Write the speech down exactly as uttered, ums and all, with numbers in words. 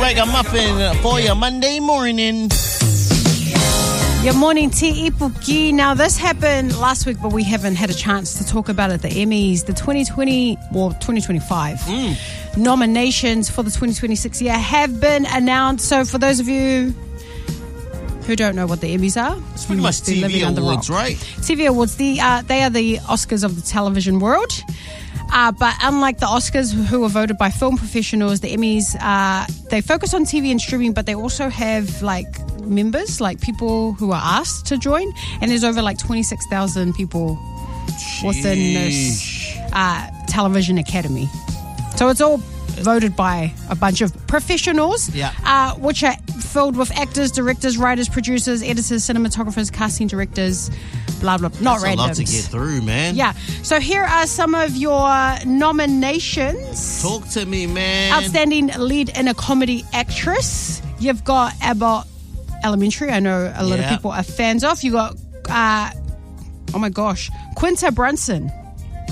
make a muffin for your Monday morning. Good morning, Te Ipuki. Now, this happened last week, but we haven't had a chance to talk about it. The Emmys, the twenty twenty, well, twenty twenty-five Mm. nominations for the twenty twenty-six year have been announced. So, for those of you who don't know what the Emmys are, It's pretty much T V awards, right? T V awards. The uh, they are the Oscars of the television world. Uh, but unlike the Oscars, who are voted by film professionals, the Emmys, uh, they focus on T V and streaming, but they also have like members, like people who are asked to join. And there's over like twenty-six thousand people within this uh, television academy. So it's all voted by a bunch of professionals, Yeah. uh, which are filled with actors, directors, writers, producers, editors, cinematographers, casting directors, blah, blah, blah. Not That's a lot randoms. to get through, man. Yeah. So here are some of your nominations. Talk to me, man. Outstanding lead in a comedy actress. You've got Abbott Elementary. I know a lot Yeah. of people are fans of. You got, uh, oh my gosh, Quinta Brunson.